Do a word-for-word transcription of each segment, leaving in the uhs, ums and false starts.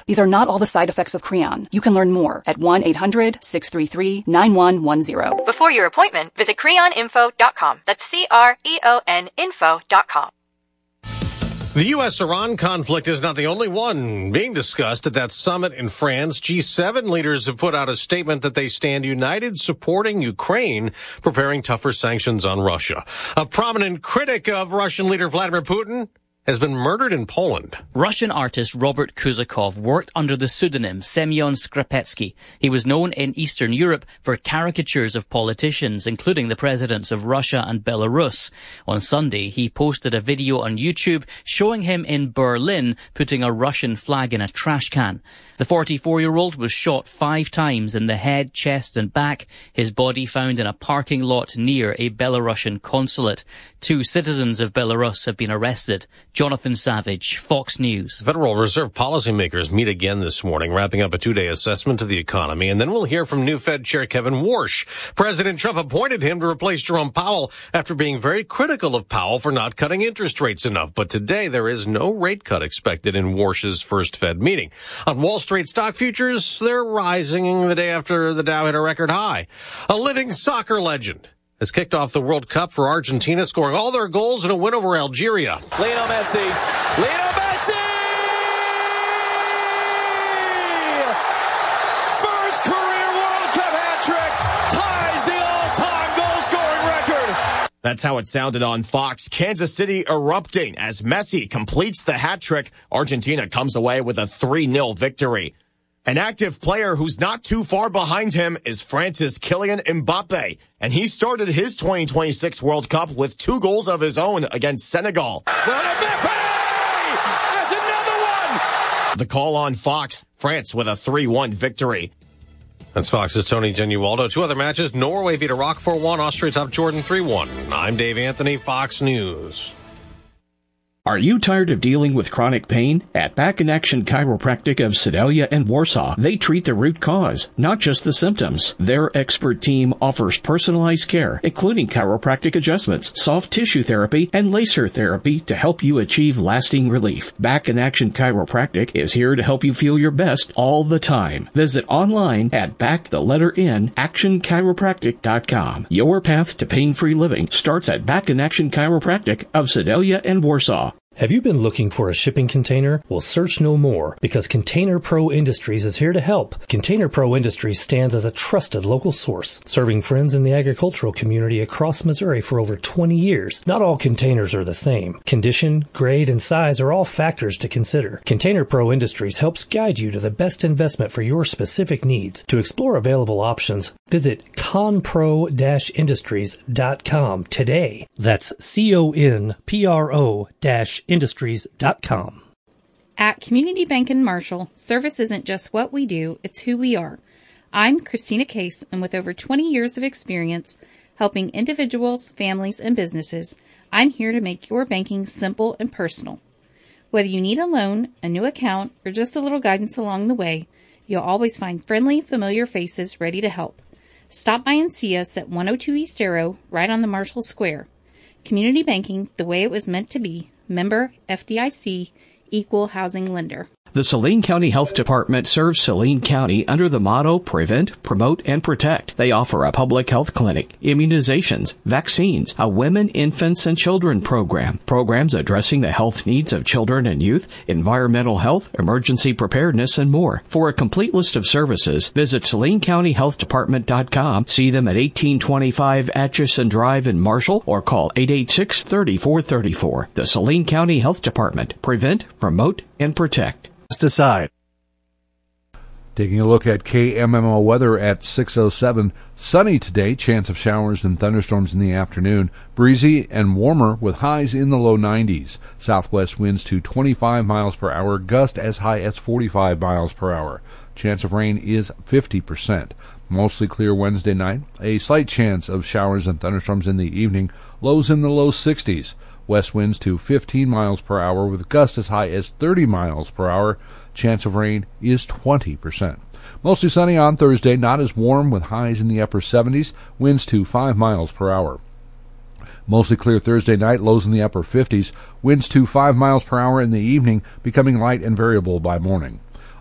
These are not all the side effects of Creon. You can learn more at one eight hundred six three three nine one one zero. Before your appointment, visit creon info dot com. That's C R E O N info dot com. The U S Iran conflict is not the only one being discussed at that summit in France. G seven leaders have put out a statement that they stand united supporting Ukraine, preparing tougher sanctions on Russia. A prominent critic of Russian leader Vladimir Putin has been murdered in Poland. Russian artist Robert Kuzakov worked under the pseudonym Semyon Skrapetsky. He was known in Eastern Europe for caricatures of politicians, including the presidents of Russia and Belarus. On Sunday, he posted a video on YouTube showing him in Berlin putting a Russian flag in a trash can. The forty-four-year-old was shot five times in the head, chest and back. His body found in a parking lot near a Belarusian consulate. Two citizens of Belarus have been arrested. Jonathan Savage, Fox News. Federal Reserve policymakers meet again this morning, wrapping up a two-day assessment of the economy. And then we'll hear from new Fed Chair Kevin Warsh. President Trump appointed him to replace Jerome Powell after being very critical of Powell for not cutting interest rates enough. But today there is no rate cut expected in Warsh's first Fed meeting. On Wall Street stock futures, they're rising the day after the Dow hit a record high. A living soccer legend has kicked off the World Cup for Argentina, scoring all their goals in a win over Algeria. Lionel Messi. Lionel Messi! First career World Cup hat-trick ties the all-time goal-scoring record. That's how it sounded on Fox. Kansas City erupting as Messi completes the hat-trick. Argentina comes away with a three nil victory. An active player who's not too far behind him is France's Kylian Mbappe, and he started his twenty twenty-six World Cup with two goals of his own against Senegal. Mbappe has another one! The call on Fox, France with a three one victory. That's Fox's Tony Genualdo. Two other matches. Norway beat Iraq four one. Austria topped Jordan three one. I'm Dave Anthony, Fox News. Are you tired of dealing with chronic pain? At Back in Action Chiropractic of Sedalia and Warsaw, they treat the root cause, not just the symptoms. Their expert team offers personalized care, including chiropractic adjustments, soft tissue therapy, and laser therapy to help you achieve lasting relief. Back in Action Chiropractic is here to help you feel your best all the time. Visit online at back the letter N action chiropractic dot com. Your path to pain-free living starts at Back in Action Chiropractic of Sedalia and Warsaw. Have you been looking for a shipping container? Well, search no more, because Container Pro Industries is here to help. Container Pro Industries stands as a trusted local source, serving friends in the agricultural community across Missouri for over twenty years. Not all containers are the same. Condition, grade, and size are all factors to consider. Container Pro Industries helps guide you to the best investment for your specific needs. To explore available options, visit conpro dash industries dot com today. That's C O N P R O dash industries dot com. At Community Bank in Marshall, service isn't just what we do, it's who we are. I'm Christina Case, and with over twenty years of experience helping individuals, families, and businesses, I'm here to make your banking simple and personal. Whether you need a loan, a new account, or just a little guidance along the way, you'll always find friendly, familiar faces ready to help. Stop by and see us at one oh two East Arrow, right on the Marshall Square. Community banking, the way it was meant to be. Member F D I C, Equal Housing Lender. The Saline County Health Department serves Saline County under the motto Prevent, Promote, and Protect. They offer a public health clinic, immunizations, vaccines, a women, infants, and children program, programs addressing the health needs of children and youth, environmental health, emergency preparedness, and more. For a complete list of services, visit saline county health department dot com, see them at eighteen twenty-five Atchison Drive in Marshall, or call eight eight six, three four three four. The Saline County Health Department. Prevent, Promote, and Protect. Decide. Taking a look at K M M O weather at six oh seven. Sunny today, chance of showers and thunderstorms in the afternoon. Breezy and warmer with highs in the low nineties. Southwest winds to twenty-five miles per hour, gust as high as forty-five miles per hour. Chance of rain is fifty percent. Mostly clear Wednesday night. A slight chance of showers and thunderstorms in the evening. Lows in the low sixties. West winds to fifteen miles per hour with gusts as high as thirty miles per hour. Chance of rain is twenty percent. Mostly sunny on Thursday, not as warm with highs in the upper seventies, winds to five miles per hour. Mostly clear Thursday night, lows in the upper fifties, winds to five miles per hour in the evening, becoming light and variable by morning.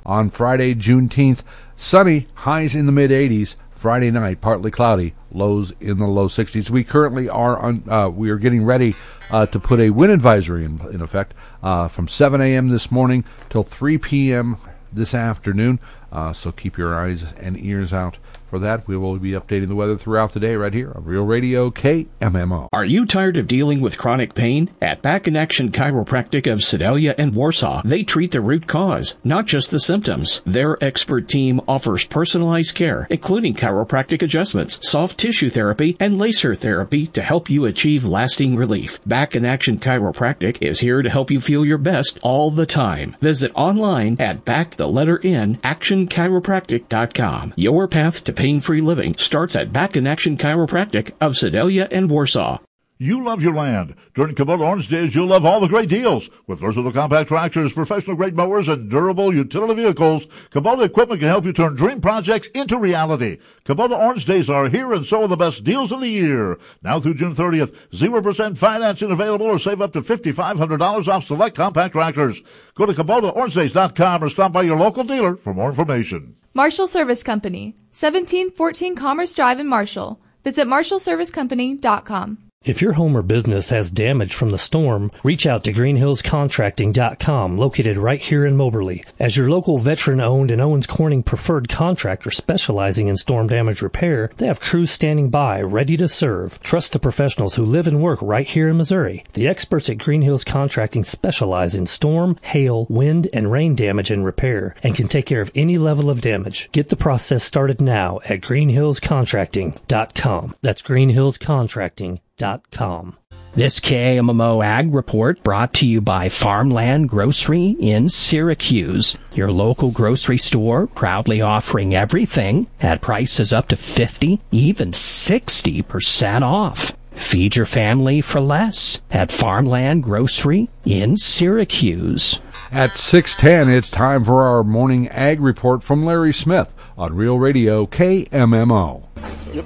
On Friday, Juneteenth, sunny, highs in the mid-eighties. Friday night, partly cloudy, lows in the low sixties. We currently are on, uh, we are getting ready uh, to put a wind advisory in, in effect uh, from seven a.m. this morning till three p.m. this afternoon. Uh, so keep your eyes and ears out for that. We will be updating the weather throughout the day right here on Real Radio K M M O. Are you tired of dealing with chronic pain? At Back in Action Chiropractic of Sedalia and Warsaw, they treat the root cause, not just the symptoms. Their expert team offers personalized care, including chiropractic adjustments, soft tissue therapy, and laser therapy to help you achieve lasting relief. Back in Action Chiropractic is here to help you feel your best all the time. Visit online at back the letter N action chiropractic dot com. Your path to pain-free living starts at Back in Action Chiropractic of Sedalia and Warsaw. You love your land. During Kubota Orange Days, you'll love all the great deals. With versatile compact tractors, professional-grade mowers, and durable utility vehicles, Kubota equipment can help you turn dream projects into reality. Kubota Orange Days are here, and so are the best deals of the year. Now through June thirtieth, zero percent financing available, or save up to five thousand five hundred dollars off select compact tractors. Go to Kubota Orange Days dot com or stop by your local dealer for more information. Marshall Service Company, seventeen fourteen Commerce Drive in Marshall. Visit marshall service company dot com. If your home or business has damage from the storm, reach out to green hills contracting dot com, located right here in Moberly. As your local veteran-owned and Owens Corning preferred contractor specializing in storm damage repair, they have crews standing by, ready to serve. Trust the professionals who live and work right here in Missouri. The experts at Green Hills Contracting specialize in storm, hail, wind, and rain damage and repair, and can take care of any level of damage. Get the process started now at green hills contracting dot com. That's green hills contracting dot com. This K M M O Ag Report brought to you by Farmland Grocery in Syracuse, your local grocery store proudly offering everything at prices up to fifty, even sixty percent off. Feed your family for less at Farmland Grocery in Syracuse. At six ten, it's time for our morning Ag Report from Larry Smith on Real Radio K M M O. Yep.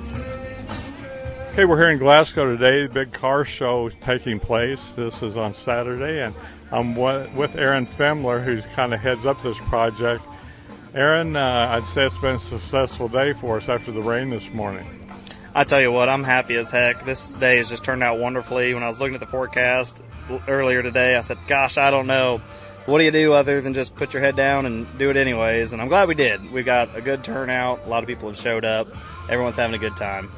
Okay, we're here in Glasgow today. The big car show is taking place. This is on Saturday, and I'm with Aaron Femler, who kind of heads up this project. Aaron, uh, I'd say it's been a successful day for us after the rain this morning. I tell you what, I'm happy as heck. This day has just turned out wonderfully. When I was looking at the forecast earlier today, I said, gosh, I don't know. What do you do other than just put your head down and do it anyways? And I'm glad we did. We got a good turnout. A lot of people have showed up. Everyone's having a good time.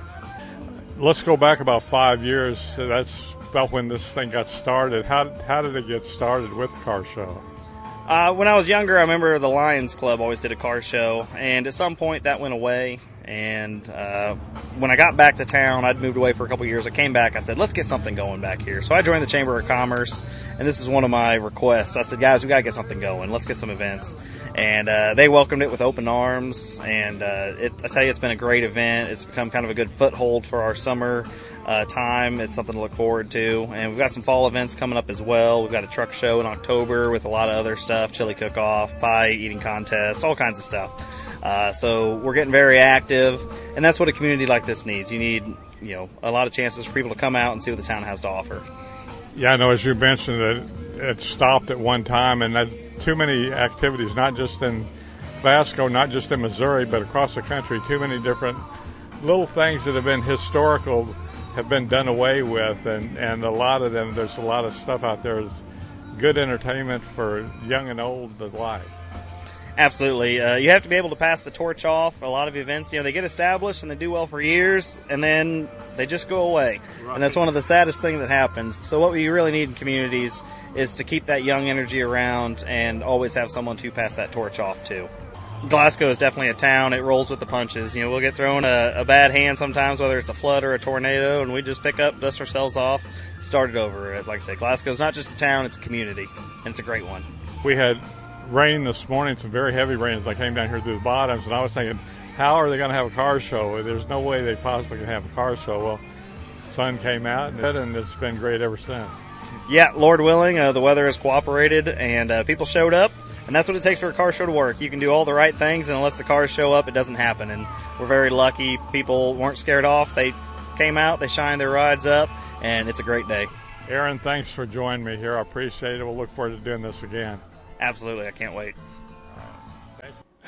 Let's go back about five years. That's about when this thing got started. How how did it get started with the car show? Uh, when I was younger, I remember the Lions Club always did a car show, and at some point that went away. And uh, when I got back to town, I'd moved away for a couple years. I came back. I said, let's get something going back here. So I joined the Chamber of Commerce, and this is one of my requests. I said, guys, we got to get something going. Let's get some events. And uh, they welcomed it with open arms. And uh, it, I tell you, it's been a great event. It's become kind of a good foothold for our summer uh, time. It's something to look forward to. And we've got some fall events coming up as well. We've got a truck show in October with a lot of other stuff, chili cook-off, pie eating contests, all kinds of stuff. Uh, so we're getting very active, and that's what a community like this needs. You need, you know, a lot of chances for people to come out and see what the town has to offer. Yeah, I know, as you mentioned, that it stopped at one time, and that's too many activities, not just in Glasgow, not just in Missouri, but across the country. Too many different little things that have been historical have been done away with, and, and a lot of them, there's a lot of stuff out there that's good entertainment for young and old alike. Absolutely. Uh, you have to be able to pass the torch off. A lot of events, you know, they get established and they do well for years, and then they just go away. Right. And that's one of the saddest things that happens. So what we really need in communities is to keep that young energy around and always have someone to pass that torch off to. Glasgow is definitely a town. It rolls with the punches. You know, we'll get thrown a, a bad hand sometimes, whether it's a flood or a tornado, and we just pick up, dust ourselves off, start it over. Like I say, Glasgow's not just a town, it's a community, and it's a great one. We had rain this morning, some very heavy rain as I came down here through the bottoms, and I was thinking, how are they going to have a car show? There's no way they possibly can have a car show. Well, the sun came out, and it's been great ever since. Yeah, Lord willing, uh, the weather has cooperated, and uh, people showed up, and that's what it takes for a car show to work. You can do all the right things, and unless the cars show up, it doesn't happen, and we're very lucky. People weren't scared off. They came out, they shined their rides up, and it's a great day. Aaron, thanks for joining me here. I appreciate it. We'll look forward to doing this again. Absolutely. I can't wait.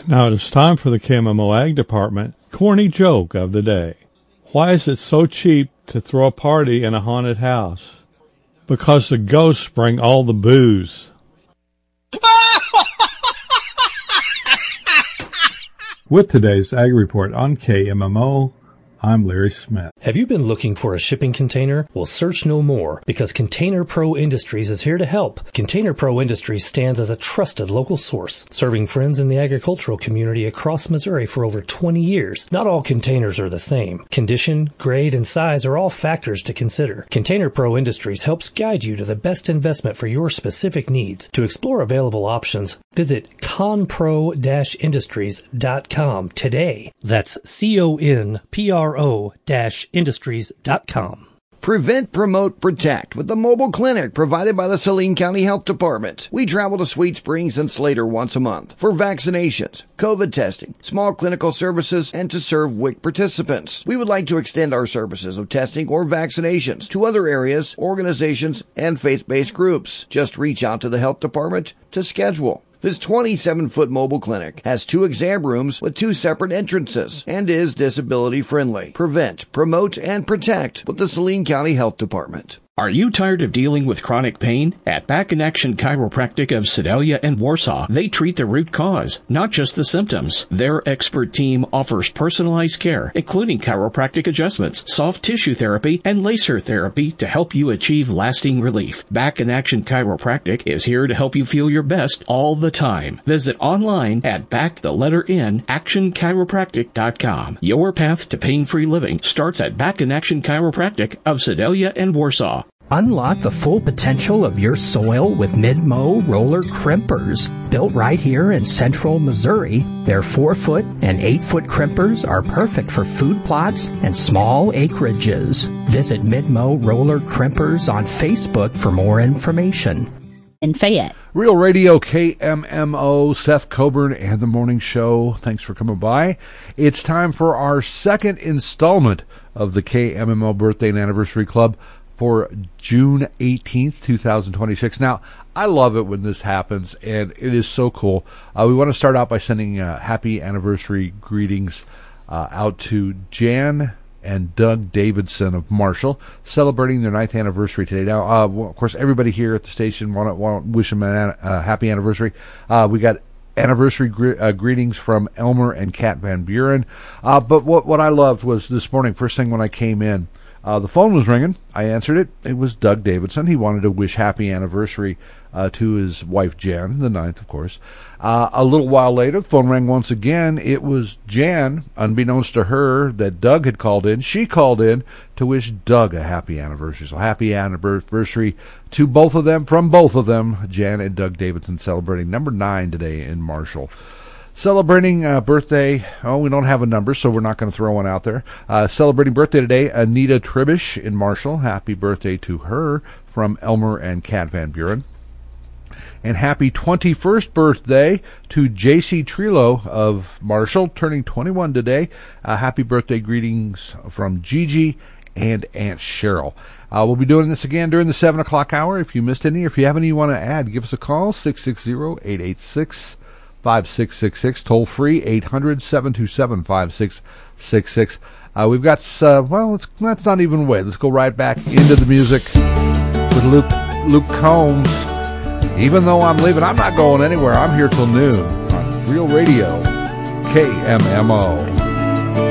Now it is time for the K M M O Ag Department corny joke of the day. Why is it so cheap to throw a party in a haunted house? Because the ghosts bring all the booze. With today's Ag Report on K M M O, I'm Larry Smith. Have you been looking for a shipping container? Well, search no more, because Container Pro Industries is here to help. Container Pro Industries stands as a trusted local source, serving friends in the agricultural community across Missouri for over twenty years. Not all containers are the same. Condition, grade, and size are all factors to consider. Container Pro Industries helps guide you to the best investment for your specific needs. To explore available options, visit conpro dash industries dot com today. That's C O N P R O dash industries dot com. Prevent, Promote, Protect with the mobile clinic provided by the Saline County Health Department. We travel to Sweet Springs and Slater once a month for vaccinations, COVID testing, small clinical services, and to serve W I C participants. We would like to extend our services of testing or vaccinations to other areas, organizations, and faith-based groups. Just reach out to the health department to schedule. This twenty-seven foot mobile clinic has two exam rooms with two separate entrances and is disability friendly. Prevent, Promote, and Protect with the Saline County Health Department. Are you tired of dealing with chronic pain? At Back in Action Chiropractic of Sedalia and Warsaw, they treat the root cause, not just the symptoms. Their expert team offers personalized care, including chiropractic adjustments, soft tissue therapy, and laser therapy to help you achieve lasting relief. Back in Action Chiropractic is here to help you feel your best all the time. Visit online at back the letter N action chiropractic dot com. Your path to pain-free living starts at Back in Action Chiropractic of Sedalia and Warsaw. Unlock the full potential of your soil with Mid-Mow roller crimpers. Built right here in central Missouri, their four foot and eight foot crimpers are perfect for food plots and small acreages. Visit Mid-Mow roller crimpers on Facebook for more information. In Fayette. Real Radio K M M O, Seth Coburn and the Morning Show. Thanks for coming by. It's time for our second installment of the K M M O Birthday and Anniversary Club for June eighteenth, twenty twenty-six. Now, I love it when this happens, and it is so cool. Uh, we want to start out by sending uh, happy anniversary greetings uh, out to Jan and Doug Davidson of Marshall, celebrating their ninth anniversary today. Now, uh, well, of course, everybody here at the station want to, want to wish them a uh, happy anniversary. Uh, we got anniversary gre- uh, greetings from Elmer and Kat Van Buren. Uh, but what, what I loved was this morning, first thing when I came in, Uh, the phone was ringing. I answered it. It was Doug Davidson. He wanted to wish happy anniversary uh, to his wife, Jan, the ninth, of course. Uh, a little while later, the phone rang once again. It was Jan, unbeknownst to her, that Doug had called in. She called in to wish Doug a happy anniversary. So happy anniversary to both of them, from both of them, Jan and Doug Davidson, celebrating number nine today in Marshall. Celebrating uh, birthday, oh, we don't have a number, so we're not going to throw one out there. Uh, celebrating birthday today, Anita Tribish in Marshall. Happy birthday to her from Elmer and Kat Van Buren. And happy twenty-first birthday to J C Trillo of Marshall, turning twenty-one today. Uh, happy birthday greetings from Gigi and Aunt Cheryl. Uh, we'll be doing this again during the seven o'clock hour. If you missed any, or if you have any you want to add, give us a call, six six zero, eight eight six, five six six six, toll free, eight hundred, seven two seven, five six six six. Uh, we've got, uh, well, it's, that's not even wait. Let's go right back into the music with Luke, Luke Combs. Even though I'm leaving, I'm not going anywhere. I'm here till noon on Real Radio, K M M O.